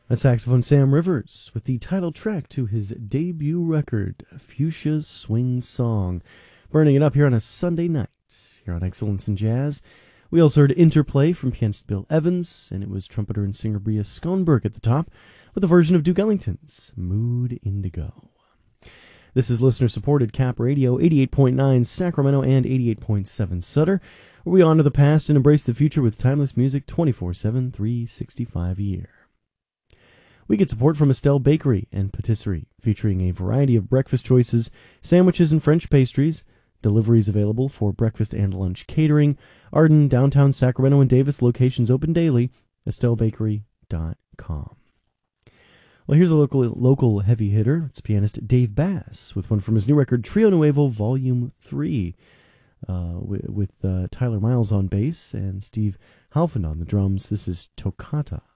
A saxophone Sam Rivers with the title track to his debut record, Fuchsia Swing Song. Burning it up here on a Sunday night here on Excellence in Jazz. We also heard Interplay from pianist Bill Evans, and it was trumpeter and singer Bria Schoenberg at the top with a version of Duke Ellington's Mood Indigo. This is listener-supported Cap Radio, 88.9 Sacramento and 88.7 Sutter, where we honor the past and embrace the future with timeless music 24/7, 365 a year. We get support from Estelle Bakery and Patisserie, featuring a variety of breakfast choices, sandwiches, and French pastries. Deliveries available for breakfast and lunch catering. Arden, downtown Sacramento, and Davis locations open daily. EstelleBakery.com. Well, here's a local heavy hitter. It's pianist Dave Bass with one from his new record, Trio Nuevo Volume 3, with Tyler Miles on bass and Steve Halfin on the drums. This is Toccata.